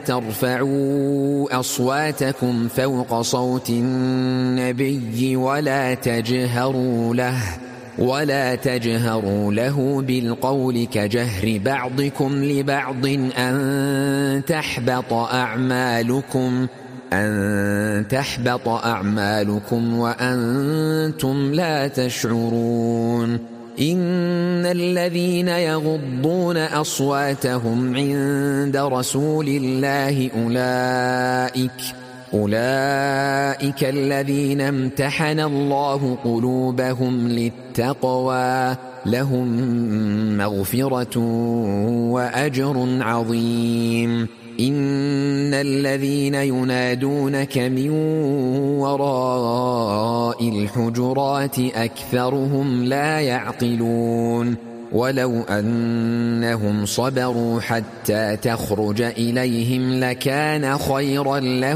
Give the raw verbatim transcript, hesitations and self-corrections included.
ترفعوا أصواتكم فوق صوت النبي ولا تجهروا له ولا تجهروا له بالقول كجهر بعضكم لبعض أن تحبط أعمالكم أن تحبط أعمالكم وأنتم لا تشعرون إن الذين يغضون أصواتهم عند رسول الله أولئك أولئك الذين امتحن الله قلوبهم للتقوى لهم مغفرة وأجر عظيم إن الذين ينادونك من وراء الحجرات أكثرهم لا يعقلون ولو أنهم صبروا حتى تخرج إليهم لكان خيرا لهم